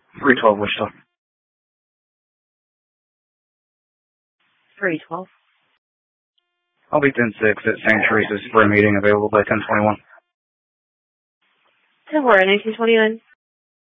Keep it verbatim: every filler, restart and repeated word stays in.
three twelve Wichita. three twelve. I'll be ten six at Saint Teresa's for a meeting available by ten twenty-one. ten four, nineteen twenty-nine.